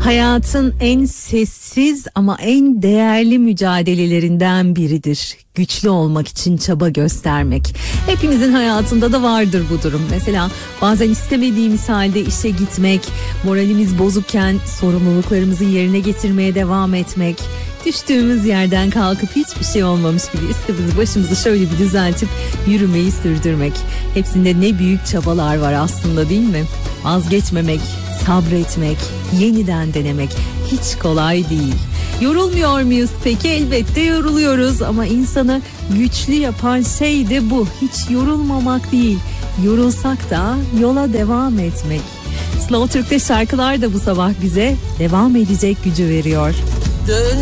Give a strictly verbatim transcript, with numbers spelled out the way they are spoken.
Hayatın en sessiz ama en değerli mücadelelerinden biridir. Güçlü olmak için çaba göstermek. Hepimizin hayatında da vardır bu durum. Mesela bazen istemediğimiz halde işe gitmek, moralimiz bozukken sorumluluklarımızı yerine getirmeye devam etmek, düştüğümüz yerden kalkıp hiçbir şey olmamış gibi üstümüzü başımızı şöyle bir düzeltip yürümeyi sürdürmek. Hepsinde ne büyük çabalar var aslında, değil mi? Vazgeçmemek, sabretmek, yeniden denemek hiç kolay değil. Yorulmuyor muyuz peki? Elbette yoruluyoruz ama insanı güçlü yapan şey de bu. Hiç yorulmamak değil. Yorulsak da yola devam etmek. Slow Türk'te şarkılar da bu sabah bize devam edecek gücü veriyor. Dön